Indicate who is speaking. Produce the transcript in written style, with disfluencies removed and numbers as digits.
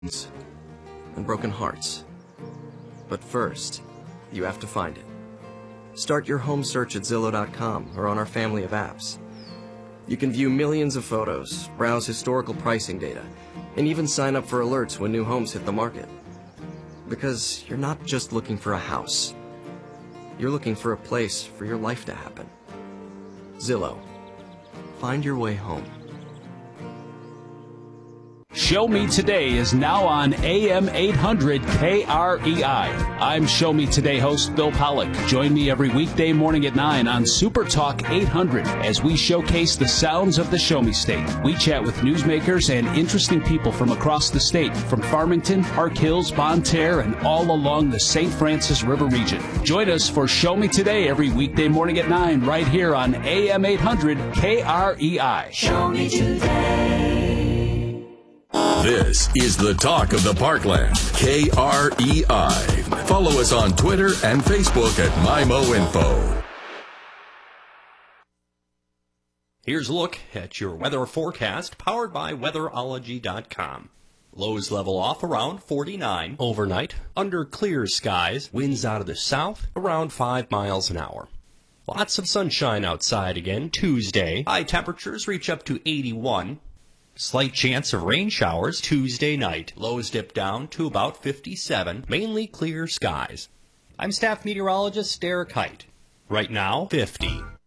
Speaker 1: and broken hearts. But first, you have to find it. Start your home search at Zillow.com or on our family of apps. You can view millions of photos, browse historical pricing data, and even sign up for alerts when new homes hit the market. Because you're not just looking for a house. You're looking for a place for your life to happen. Zillow. Find your way home.
Speaker 2: Show Me Today is now on AM 800 KREI. I'm Show Me Today host Bill Pollock. Join me every weekday morning at 9 on Super Talk 800 as we showcase the sounds of the Show Me State. We chat with newsmakers and interesting people from across the state, from Farmington, Park Hills, Bonne Terre, and all along the St. Francis River region. Join us for Show Me Today every weekday morning at 9 right here on AM 800 KREI.
Speaker 3: Show Me Today.
Speaker 4: This is the talk of the Parkland, KREI. Follow us on Twitter and Facebook at MyMoInfo.
Speaker 5: Here's a look at your weather forecast powered by weatherology.com. Lows level off around 49 overnight. Under clear skies, winds out of the south around 5 miles an hour. Lots of sunshine outside again Tuesday. High temperatures reach up to 81. Slight chance of rain showers Tuesday night. Lows dip down to about 57. Mainly clear skies. I'm staff meteorologist Derek Height. Right now, 50.